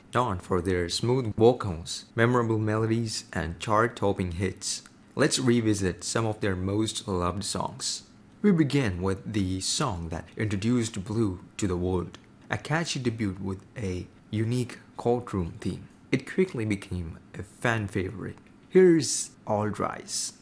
known for their smooth vocals, memorable melodies, and chart-topping hits. Let's revisit some of their most loved songs. We begin with the song that introduced Blue to the world, a catchy debut with a unique courtroom theme. It quickly became a fan favorite. Here's All Rise.